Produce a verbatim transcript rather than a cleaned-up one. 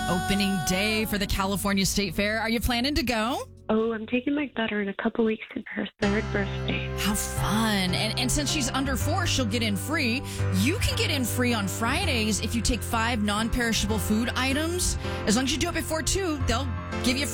Opening day for the California State Fair. Are you planning to go? Oh, I'm taking my daughter in a couple weeks to her third birthday. How fun. And, and since she's under four, she'll get in free. You can get in free on Fridays if you take five non-perishable food items. As long as you do it before two, they'll give you